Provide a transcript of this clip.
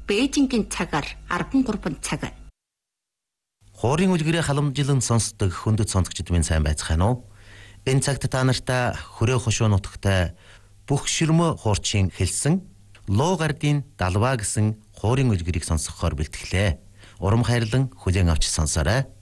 Бээжингийн цагаар 13 цаг. Хуурийн үлгэрээ халамжилан сонсдог хөндөд сонсогчид минь сайн байцгаана уу? Энэ цагт та нартай хөрөө хошуу нутагтай бүх ширмө хуурчин хэлсэн Луу гардын далваа гэсэн хуурийн үлгэрийг сонсохоор бэлтгэлээ. Урам хайрлан хүлээн авч сонсоорой.